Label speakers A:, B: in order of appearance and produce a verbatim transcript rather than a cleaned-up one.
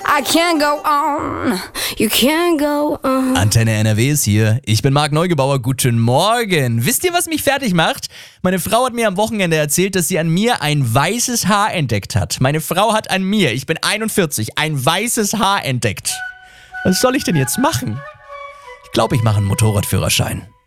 A: I can't go on, you can't go on.
B: Antenne N R W ist hier. Ich bin Marc Neugebauer. Guten Morgen. Wisst ihr, was mich fertig macht? Meine Frau hat mir am Wochenende erzählt, dass sie an mir ein weißes Haar entdeckt hat. Meine Frau hat an mir, ich bin einundvierzig, ein weißes Haar entdeckt. Was soll ich denn jetzt machen? Ich glaube, ich mache einen Motorradführerschein.